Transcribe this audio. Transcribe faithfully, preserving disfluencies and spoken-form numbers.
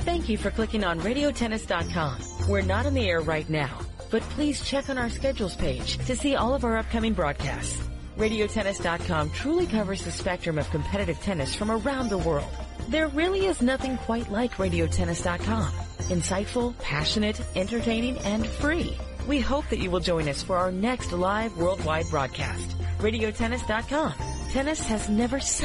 Thank you for clicking on radio tennis dot com. We're not on the air right now, but please check on our schedules page to see all of our upcoming broadcasts. radio tennis dot com truly covers the spectrum of competitive tennis from around the world. There really is nothing quite like radio tennis dot com. Insightful, passionate, entertaining, and free. We hope that you will join us for our next live worldwide broadcast. radio tennis dot com. Tennis has never